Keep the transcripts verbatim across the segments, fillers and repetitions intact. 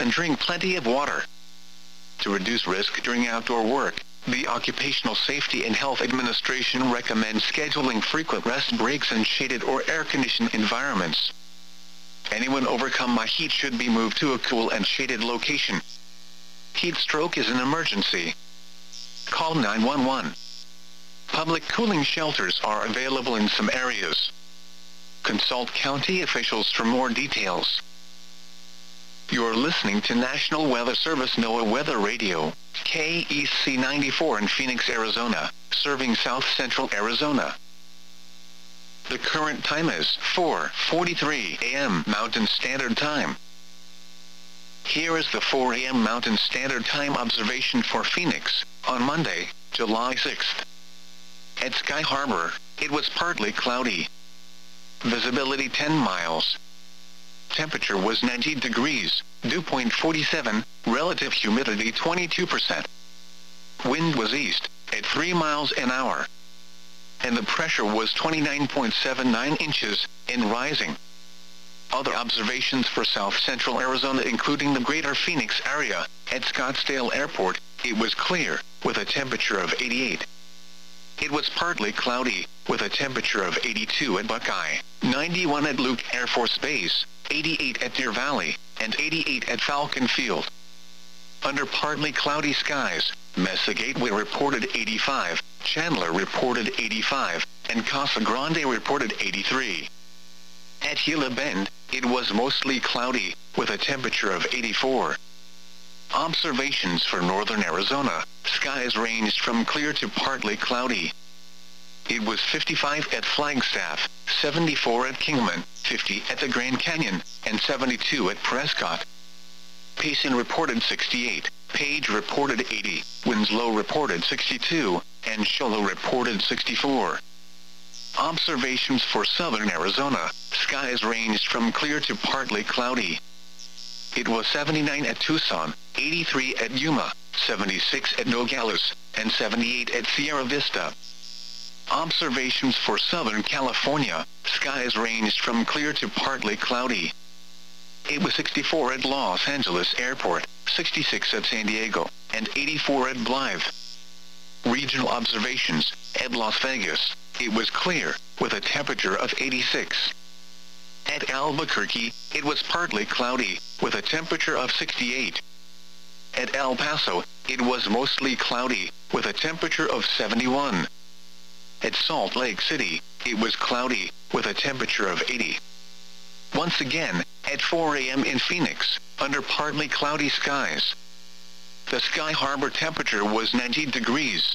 and drink plenty of water. To reduce risk during outdoor work, the Occupational Safety and Health Administration recommends scheduling frequent rest breaks in shaded or air-conditioned environments. Anyone overcome by heat should be moved to a cool and shaded location. Heat stroke is an emergency. Call nine one one. Public cooling shelters are available in some areas. Consult county officials for more details. You're listening to National Weather Service NOAA Weather Radio, K E C ninety-four in Phoenix, Arizona, serving South Central Arizona. The current time is four forty-three a m Mountain Standard Time. Here is the four a m Mountain Standard Time observation for Phoenix, on Monday, July sixth. At Sky Harbor, it was partly cloudy. Visibility ten miles. Temperature was ninety degrees, dew point forty-seven, relative humidity twenty-two percent. Wind was east, at three miles an hour. And the pressure was twenty-nine point seven nine inches, and rising. Other observations for South Central Arizona including the greater Phoenix area, at Scottsdale Airport, it was clear, with a temperature of eighty-eight. It was partly cloudy, with a temperature of eighty-two at Buckeye, ninety-one at Luke Air Force Base, eighty-eight at Deer Valley, and eighty-eight at Falcon Field. Under partly cloudy skies, Mesa Gateway reported eighty-five, Chandler reported eighty-five, and Casa Grande reported eighty-three. At Gila Bend, it was mostly cloudy, with a temperature of eighty-four. Observations for northern Arizona, skies ranged from clear to partly cloudy. It was fifty-five at Flagstaff, seventy-four at Kingman, fifty at the Grand Canyon, and seventy-two at Prescott. Payson reported sixty-eight, Page reported eighty, Winslow reported sixty-two, and Show Low reported sixty-four. Observations for southern Arizona, skies ranged from clear to partly cloudy. It was seventy-nine at Tucson, eighty-three at Yuma, seventy-six at Nogales, and seventy-eight at Sierra Vista. Observations for Southern California, skies ranged from clear to partly cloudy. It was sixty-four at Los Angeles Airport, sixty-six at San Diego, and eighty-four at Blythe. Regional observations, at Las Vegas, it was clear, with a temperature of eighty-six. At Albuquerque, it was partly cloudy, with a temperature of sixty-eight. At El Paso, it was mostly cloudy, with a temperature of seventy-one. At Salt Lake City, it was cloudy, with a temperature of eighty. Once again, at four a m in Phoenix, under partly cloudy skies. The Sky Harbor temperature was ninety degrees.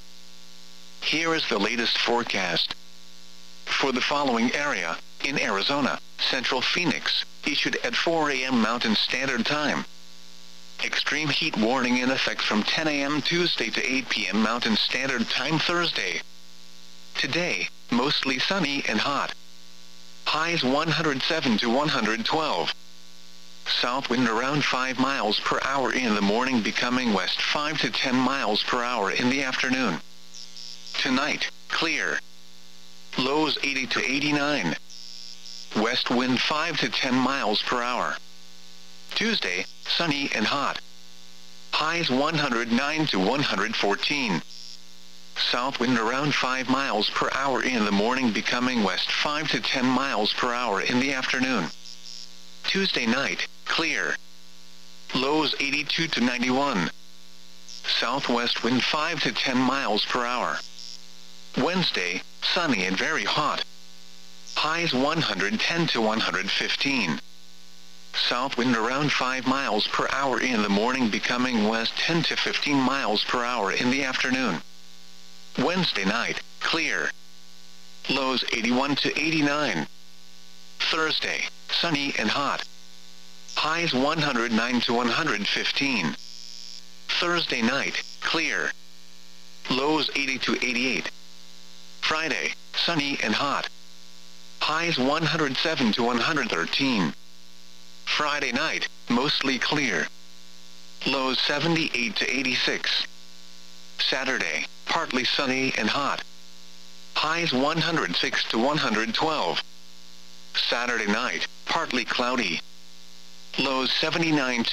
Here is the latest forecast. For the following area, in Arizona, Central Phoenix, issued at four a m Mountain Standard Time. Extreme heat warning in effect from ten a m Tuesday to eight p m Mountain Standard Time Thursday. Today, mostly sunny and hot. Highs one hundred seven to one hundred twelve. South wind around five miles per hour in the morning, becoming west five to ten miles per hour in the afternoon. Tonight, clear. Lows eighty to eighty-nine. West wind five to ten miles per hour. Tuesday, sunny and hot. Highs one hundred nine to one hundred fourteen. South wind around five miles per hour in the morning, becoming west five to ten miles per hour in the afternoon. Tuesday night, clear. Lows eighty-two to ninety-one. Southwest wind five to ten miles per hour. Wednesday, sunny and very hot. Highs one hundred ten to one hundred fifteen. South wind around five miles per hour in the morning, becoming west ten to fifteen miles per hour in the afternoon. Wednesday night, clear. Lows eighty-one to eighty-nine. Thursday, sunny and hot. Highs one hundred nine to one hundred fifteen. Thursday night, clear. Lows eighty to eighty-eight. Friday, sunny and hot. Highs one hundred seven to one hundred thirteen. Friday night, mostly clear. Lows seventy-eight to eighty-six. Saturday, partly sunny and hot. Highs one hundred six to one hundred twelve. Saturday night, partly cloudy. Lows seventy-nine to